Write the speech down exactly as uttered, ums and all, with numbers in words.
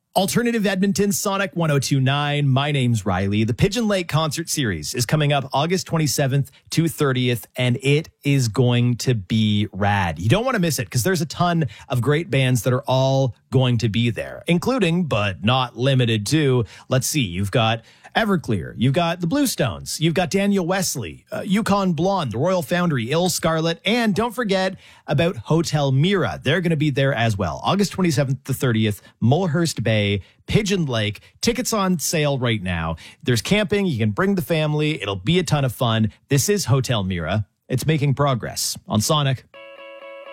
Alternative Edmonton, Sonic one oh two point nine. My name's Riley. The Pigeon Lake Concert Series is coming up August twenty-seventh to thirtieth, and it is going to be rad. You don't want to miss it because there's a ton of great bands that are all going to be there, including, but not limited to, let's see, you've got Everclear, you've got the Bluestones, you've got Daniel Wesley, uh, Yukon Blonde, the Royal Foundry, Ill Scarlet, and don't forget about Hotel Mira. They're going to be there as well. August twenty-seventh to thirtieth, Mulhurst Bay, Pigeon Lake. Tickets on sale right now. There's camping. You can bring the family. It'll be a ton of fun. This is Hotel Mira. It's making progress on Sonic.